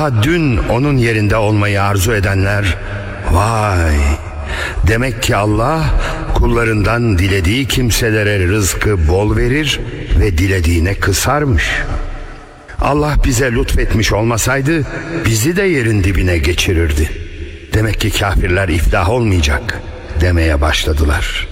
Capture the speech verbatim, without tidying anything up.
daha dün onun yerinde olmayı arzu edenler, vay! Demek ki Allah kullarından dilediği kimselere rızkı bol verir ve dilediğine kısarmış. Allah bize lütfetmiş olmasaydı bizi de yerin dibine geçirirdi. Demek ki kafirler iflah olmayacak demeye başladılar.